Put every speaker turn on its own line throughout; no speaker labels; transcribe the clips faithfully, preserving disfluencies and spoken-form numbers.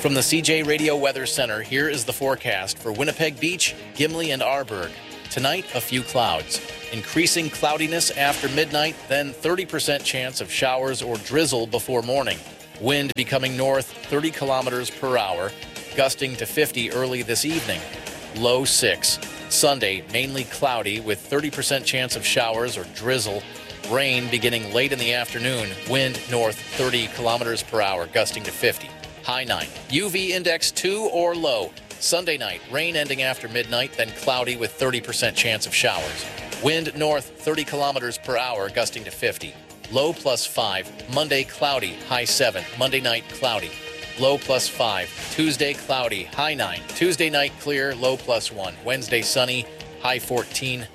From the C J Radio Weather Center, here is the forecast for Winnipeg Beach, Gimli, and Arborg. Tonight, a few clouds. Increasing cloudiness after midnight, then thirty percent chance of showers or drizzle before morning. Wind becoming north thirty kilometers per hour, gusting to fifty early this evening. Low six. Sunday, mainly cloudy with thirty percent chance of showers or drizzle. Rain beginning late in the afternoon. Wind north thirty kilometers per hour, gusting to fifty. High nine. U V index two or low. Sunday night, rain ending after midnight, then cloudy with thirty percent chance of showers. Wind north thirty kilometers per hour, gusting to fifty. Low plus five. Monday cloudy, high seven. Monday night cloudy. Low plus five. Tuesday cloudy, high nine. Tuesday night clear, low plus one. Wednesday sunny, high fourteen.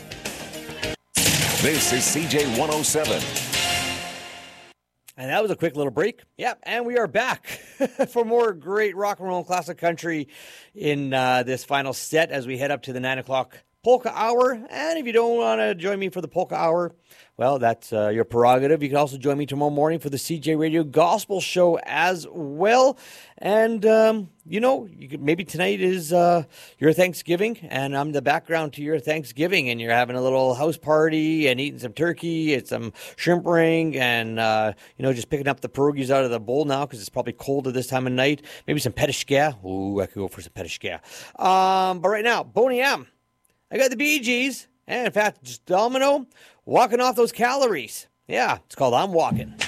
This is C J one oh seven.
And that was a quick little break. Yep, and we are back for more great rock and roll and classic country in uh, this final set as we head up to the nine o'clock polka hour. And if you don't want to join me for the polka hour, well, that's uh, your prerogative. You can also join me tomorrow morning for the C J Radio Gospel Show as well. And, um, you know, you could, maybe tonight is uh, your Thanksgiving, and I'm the background to your Thanksgiving, and you're having a little house party and eating some turkey and some shrimp ring and, uh, you know, just picking up the pierogies out of the bowl now because it's probably cold at this time of night. Maybe some petishka. Ooh, I could go for some petishka. Um, but right now, Boney M. I got the Bee Gees, and in fact, just Domino walking off those calories. Yeah, it's called I'm Walking.